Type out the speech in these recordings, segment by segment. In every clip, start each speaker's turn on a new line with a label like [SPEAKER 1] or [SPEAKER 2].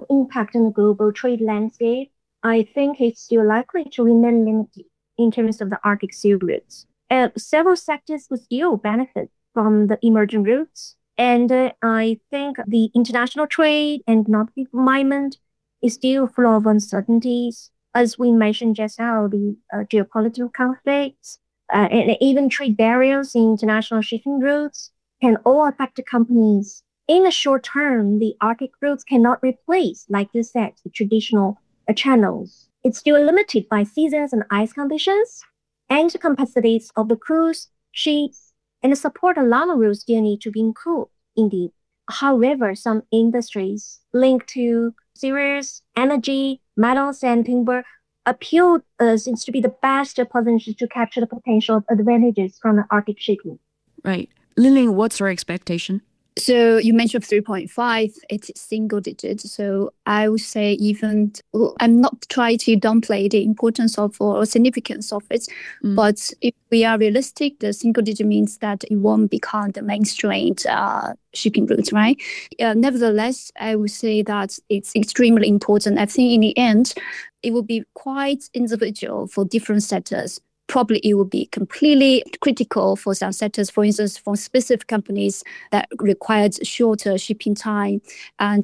[SPEAKER 1] impact on the global trade landscape, I think it's still likely to remain limited in terms of the Arctic sea routes. Several sectors will still benefit from the emerging routes. And I think the international trade and economic environment is still full of uncertainties. As we mentioned just now, the geopolitical conflicts and even trade barriers in international shipping routes can all affect the companies. In the short term, the Arctic routes cannot replace, like you said, the traditional channels. It's still limited by seasons and ice conditions, and the capacities of the cruise ships and the support along the route still need to be improved, indeed. However, some industries linked to serious energy, metals, and timber appeal seems to be the best position to capture the potential advantages from the Arctic shipping.
[SPEAKER 2] Right. Lillian, what's your expectation?
[SPEAKER 3] So you mentioned 3.5, it's single digit. So I would say I'm not trying to downplay the importance of or significance of it. But if we are realistic, the single digit means that it won't become the mainstream shipping route, right? Nevertheless, I would say that it's extremely important. I think in the end, it will be quite individual for different sectors. Probably it will be completely critical for some sectors, for instance, for specific companies that requires shorter shipping time and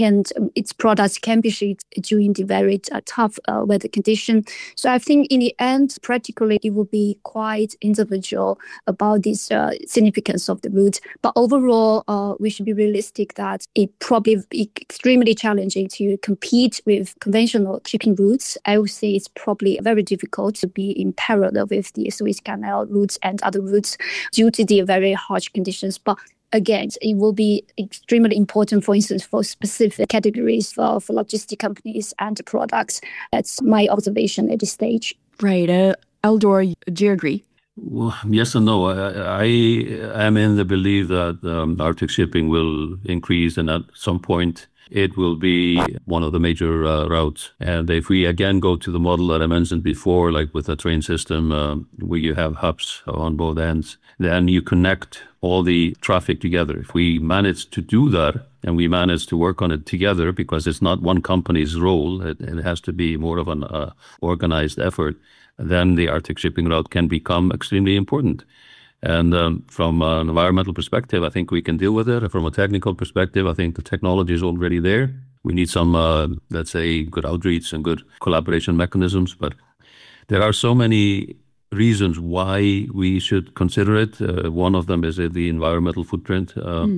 [SPEAKER 3] its products can be shipped during the very tough weather condition. So I think in the end, practically, it will be quite individual about this significance of the route. But overall, we should be realistic that it probably be extremely challenging to compete with conventional shipping routes. I would say it's probably very difficult to be in parallel with the Suez Canal routes and other routes due to the very harsh conditions. But again, it will be extremely important, for instance, for specific categories for logistic companies and products. That's my observation at this stage.
[SPEAKER 2] Right. Eldor, do you agree?
[SPEAKER 4] Well, yes and no. I am in the belief that Arctic shipping will increase, and at some point it will be one of the major routes. And if we again go to the model that I mentioned before, like with a train system where you have hubs on both ends, then you connect all the traffic together. If we manage to do that and we manage to work on it together, because it's not one company's role, it has to be more of an organized effort, then the Arctic shipping route can become extremely important. And from an environmental perspective, I think we can deal with it. From a technical perspective, I think the technology is already there. We need some, let's say, good outreach and good collaboration mechanisms. But there are so many reasons why we should consider it. One of them is the environmental footprint.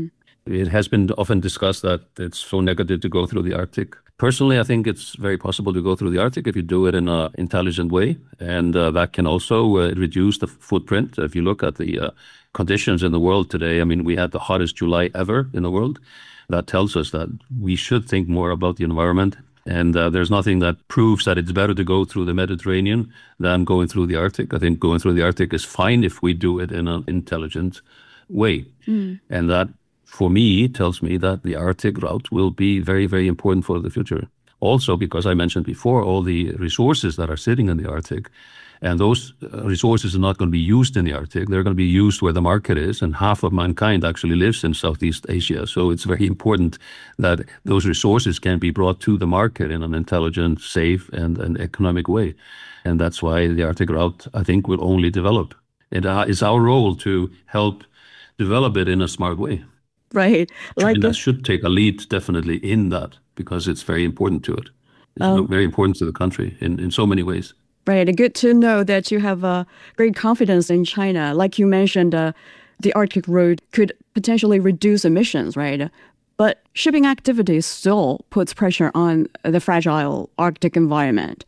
[SPEAKER 4] It has been often discussed that it's so negative to go through the Arctic. Personally, I think it's very possible to go through the Arctic if you do it in an intelligent way. And that can also reduce the footprint. If you look at the conditions in the world today, I mean, we had the hottest July ever in the world. That tells us that we should think more about the environment. And there's nothing that proves that it's better to go through the Mediterranean than going through the Arctic. I think going through the Arctic is fine if we do it in an intelligent way. And that, for me, tells me that the Arctic route will be very, very important for the future. Also, because I mentioned before, all the resources that are sitting in the Arctic, and those resources are not going to be used in the Arctic. They're going to be used where the market is, and half of mankind actually lives in Southeast Asia. So it's very important that those resources can be brought to the market in an intelligent, safe, and economic way. And that's why the Arctic route, I think, will only develop. It is our role to help develop it in a smart way.
[SPEAKER 2] Right.
[SPEAKER 4] China should take a lead definitely in that, because it's very important to it. It's very important to the country in so many ways.
[SPEAKER 2] Right. Good to know that you have great confidence in China. Like you mentioned, the Arctic route could potentially reduce emissions, right? But shipping activity still puts pressure on the fragile Arctic environment.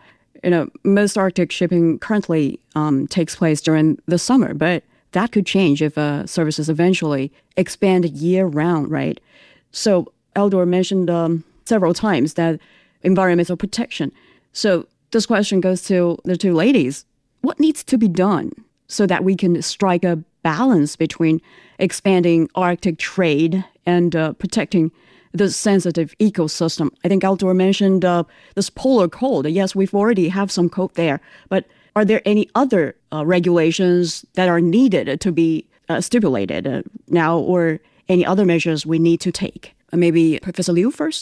[SPEAKER 2] Most Arctic shipping currently takes place during the summer, but that could change if services eventually expand year-round, right? So Eldor mentioned several times that environmental protection. So this question goes to the two ladies. What needs to be done so that we can strike a balance between expanding Arctic trade and protecting the sensitive ecosystem? I think Eldor mentioned this polar cold. Yes, we've already have some cold there, but are there any other regulations that are needed to be stipulated now, or any other measures we need to take? Maybe Professor Liu first?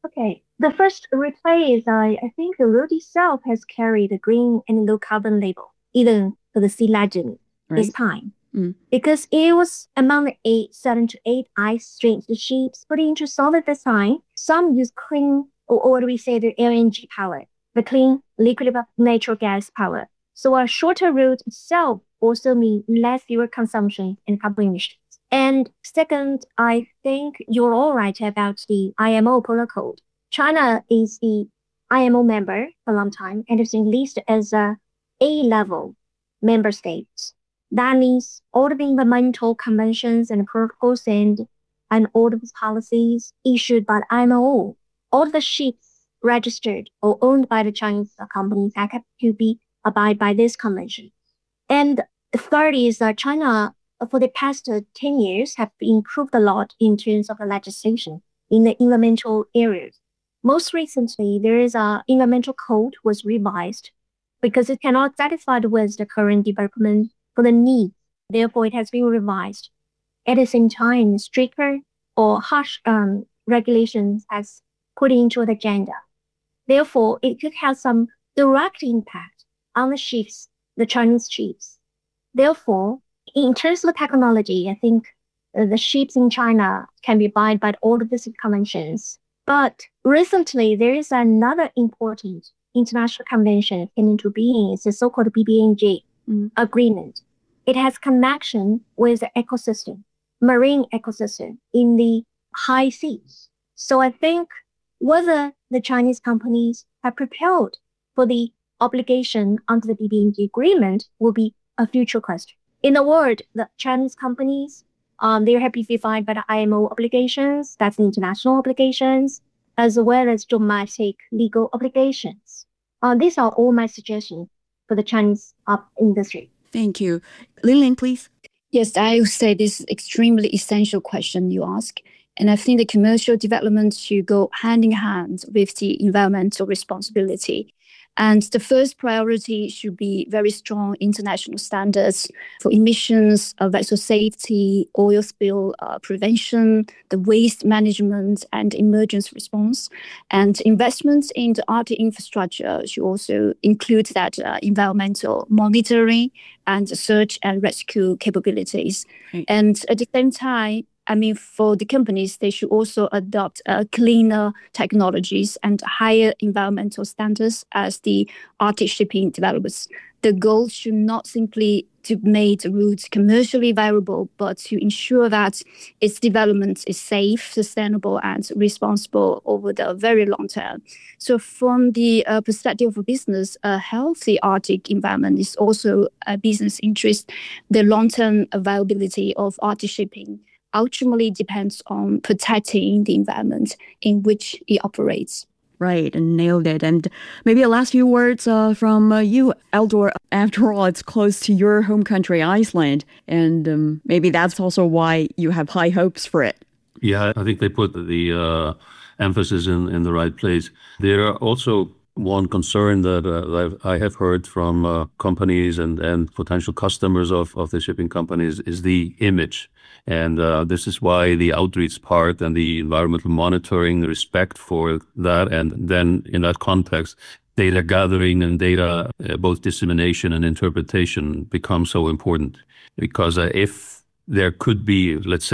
[SPEAKER 1] Okay. The first reply is I think the road itself has carried a green and low carbon label, even for the sea legend is pine. Because it was among the 7 to 8 ice streams ships put into solid design. Some use clean, or what do we say, the LNG power, the clean liquid natural gas power. So a shorter route itself also means less fuel consumption and carbon emissions. And second, I think you're all right about the IMO Polar Code. China is the IMO member for a long time and has been listed as a A-level member state. That means all of the environmental conventions and protocols and all of the policies issued by the IMO, all the ships registered or owned by the Chinese companies have to be abide by this convention. And third is that China, for the past 10 years, have improved a lot in terms of the legislation in the environmental areas. Most recently, there is a environmental code was revised because it cannot satisfy with the current development for the need. Therefore, it has been revised. At the same time, stricter or harsh regulations has put into the agenda. Therefore, it could have some direct impact on the ships, the Chinese ships. Therefore, in terms of technology, I think the ships in China can be abide by all of these conventions. But recently, there is another important international convention came into being. It's the so-called BBNJ agreement. It has connection with the ecosystem, marine ecosystem in the high seas. So I think whether the Chinese companies are prepared for the obligation under the BBNJ agreement will be a future question. In a word, the Chinese companies, they're happy to abide by the IMO obligations, that's the international obligations, as well as domestic legal obligations. These are all my suggestions for the Chinese industry.
[SPEAKER 2] Thank you. Lin, please.
[SPEAKER 3] Yes, I would say this is extremely essential question you ask. And I think the commercial development should go hand in hand with the environmental responsibility. And the first priority should be very strong international standards for emissions, vessel safety, oil spill prevention, the waste management, and emergency response. And investments in the Arctic infrastructure should also include that environmental monitoring and search and rescue capabilities. Right. And at the same time, for the companies, they should also adopt cleaner technologies and higher environmental standards as the Arctic shipping develops. The goal should not simply to make the route commercially viable, but to ensure that its development is safe, sustainable, and responsible over the very long term. So from the perspective of business, a healthy Arctic environment is also a business interest. The long-term viability of Arctic shipping ultimately depends on protecting the environment in which it operates.
[SPEAKER 2] Right, and nailed it. And maybe a last few words from you, Eldor. After all, it's close to your home country, Iceland, and maybe that's also why you have high hopes for it.
[SPEAKER 4] Yeah, I think they put the emphasis in the right place. There are also one concern that I have heard from companies and potential customers of the shipping companies is the image. And this is why the outreach part and the environmental monitoring, the respect for that, and then in that context, data gathering and data, both dissemination and interpretation become so important. Because if there could be, let's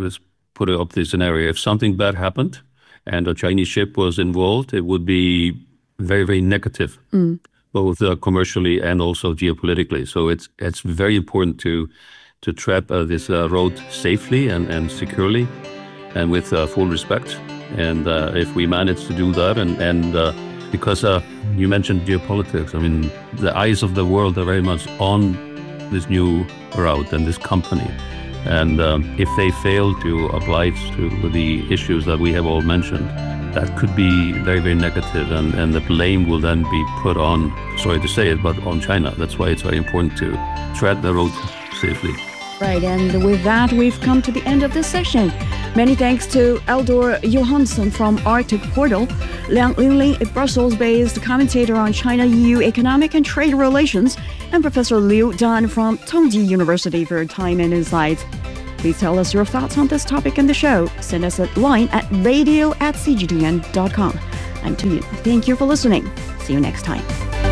[SPEAKER 4] put up this scenario, if something bad happened and a Chinese ship was involved, it would be very, very negative, both commercially and also geopolitically. So it's very important to tread this road safely and securely and with full respect. And if we manage to do that, and because you mentioned geopolitics, the eyes of the world are very much on this new route and this company. And if they fail to oblige to the issues that we have all mentioned, that could be very, very negative, and the blame will then be put on, sorry to say it, but on China. That's why it's very important to tread the road safely.
[SPEAKER 2] Right, and with that, we've come to the end of this session. Many thanks to Eldor Johansson from Arctic Portal, Liang Linlin, a Brussels-based commentator on China-EU economic and trade relations, and Professor Liu Dan from Tongji University for your time and insights. Please tell us your thoughts on this topic in the show. Send us a line at radio@cgtn.com. I'm Tu Yun. Thank you for listening. See you next time.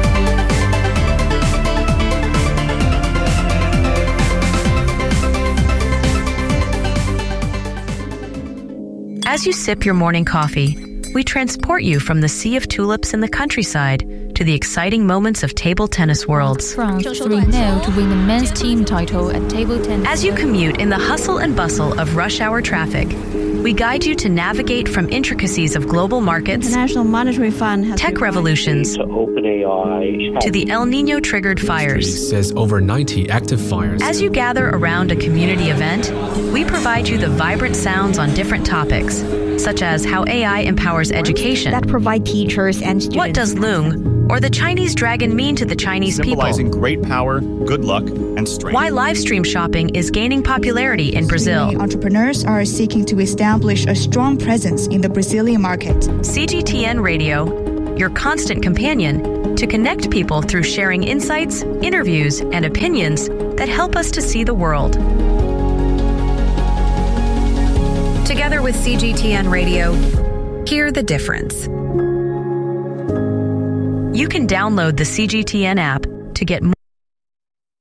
[SPEAKER 5] As you sip your morning coffee, we transport you from the sea of tulips in the countryside to the exciting moments of table tennis worlds.
[SPEAKER 6] France 3-0 to win the men's team title at table tennis.
[SPEAKER 5] As you commute in the hustle and bustle of rush hour traffic, we guide you to navigate from intricacies of global markets,
[SPEAKER 7] International Monetary Fund has
[SPEAKER 5] tech revolutions,
[SPEAKER 8] to OpenAI,
[SPEAKER 5] to the El Nino triggered fires.
[SPEAKER 9] Says over 90 active fires.
[SPEAKER 5] As you gather around a community event, we provide you the vibrant sounds on different topics, such as how AI empowers education,
[SPEAKER 10] that provide teachers and students.
[SPEAKER 5] What does Loong or the Chinese dragon mean to the Chinese people?
[SPEAKER 11] Symbolizing great power, good luck, and strength.
[SPEAKER 5] Why live stream shopping is gaining popularity in Brazil.
[SPEAKER 10] Entrepreneurs are seeking to establish a strong presence in the Brazilian market.
[SPEAKER 5] CGTN Radio, your constant companion to connect people through sharing insights, interviews, and opinions that help us to see the world. Together with CGTN Radio, hear the difference. You can download the CGTN app to get more